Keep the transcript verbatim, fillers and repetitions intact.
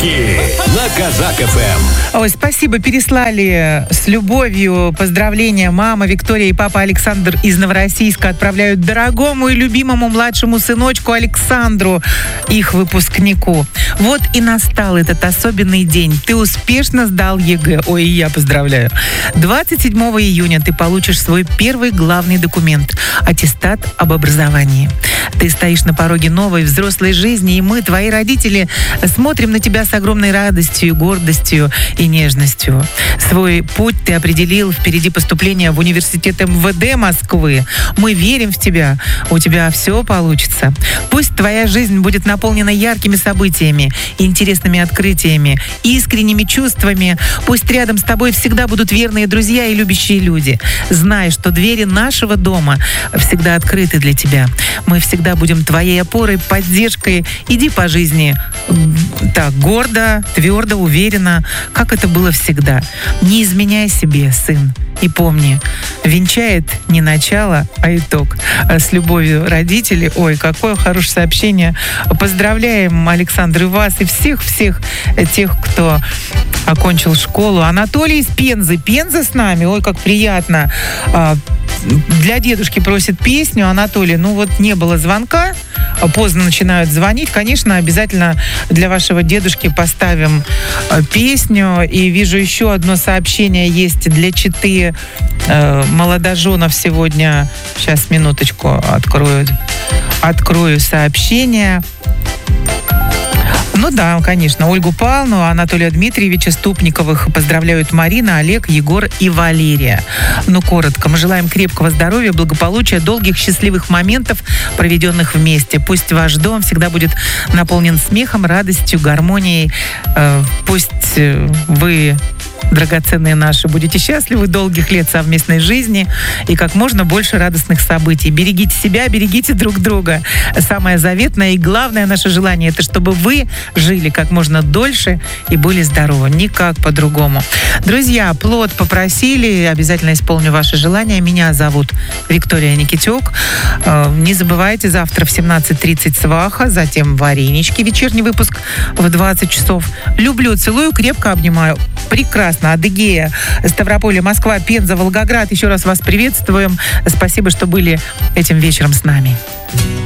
Подарки на Казак эф эм. Ой, спасибо, переслали с любовью поздравления мама Виктория и папа Александр из Новороссийска отправляют дорогому и любимому младшему сыночку Александру, их выпускнику. Вот и настал этот особенный день. Ты успешно сдал ЕГЭ. Ой, и я поздравляю. двадцать седьмого июня ты получишь свой первый главный документ – аттестат об образовании. Ты стоишь на пороге новой взрослой жизни, и мы, твои родители, смотрим на тебя с огромной радостью, гордостью и нежностью. Свой путь ты определил, впереди поступление в университет эм вэ дэ Москвы. Мы верим в тебя, у тебя все получится. Пусть твоя жизнь будет наполнена яркими событиями, интересными открытиями, искренними чувствами. Пусть рядом с тобой всегда будут верные друзья и любящие люди. Знай, что двери нашего дома всегда открыты для тебя. Мы всегда будем твоей опорой, поддержкой. Иди по жизни так, гордо, твердо, уверенно, как это было всегда. Не изменяй себе, сын. И помни, венчает не начало, а итог. С любовью, родители. Ой, какое хорошее сообщение. Поздравляем, Александр, и вас, и всех-всех тех, кто окончил школу. Анатолий из Пензы. Пенза с нами. Ой, как приятно. Для дедушки просит песню. Анатолий, ну вот не было звонка, поздно начинают звонить. Конечно, обязательно для вашего дедушки поставим песню. И вижу еще одно сообщение есть для читы э, молодоженов сегодня. Сейчас, минуточку, открою, открою сообщение. Ну да, конечно, Ольгу Павловну, Анатолия Дмитриевича Ступниковых поздравляют Марина, Олег, Егор и Валерия. Ну, коротко, мы желаем крепкого здоровья, благополучия, долгих счастливых моментов, проведенных вместе. Пусть ваш дом всегда будет наполнен смехом, радостью, гармонией. Пусть вы, драгоценные наши, будете счастливы, долгих лет совместной жизни и как можно больше радостных событий. Берегите себя, берегите друг друга. Самое заветное и главное наше желание – это чтобы вы жили как можно дольше и были здоровы. Никак по-другому. Друзья, плод попросили, обязательно исполню ваше желание. Меня зовут Виктория Никитюк. Не забывайте, завтра в семнадцать тридцать сваха, затем варенички, вечерний выпуск в двадцать часов. Люблю, целую, крепко обнимаю. Прекрасно. Адыгея, Ставрополье, Москва, Пенза, Волгоград. Еще раз вас приветствуем. Спасибо, что были этим вечером с нами.